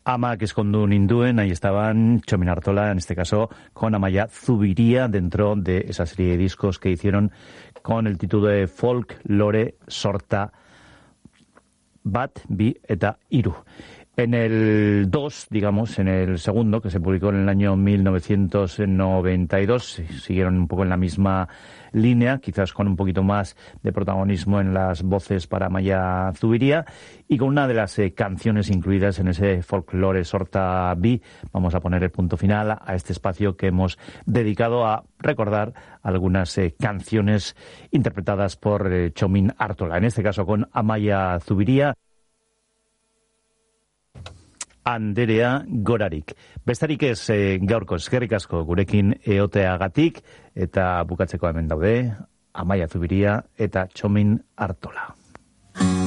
Ama que escondu ninduen, ahí estaban Txomin Artola, en este caso con Amaia Zubiría, dentro de esa serie de discos que hicieron con el título de Folk Lore Sorta Bat, Bi eta Iru. En el 2, digamos, en el segundo, que se publicó en el año 1992, siguieron un poco en la misma línea, quizás con un poquito más de protagonismo en las voces para Amaia Zubiría, y con una de las canciones incluidas en ese Folklore Sorta Bi, vamos a poner el punto final a este espacio que hemos dedicado a recordar algunas canciones interpretadas por Txomin Artola, en este caso con Amaia Zubiría. Anderea Gorarik. Bestarik ez gaurko eskerrik asko gurekin eoteagatik, eta bukatzeko hemen daude Amaia Zubiría eta Txomin Artola.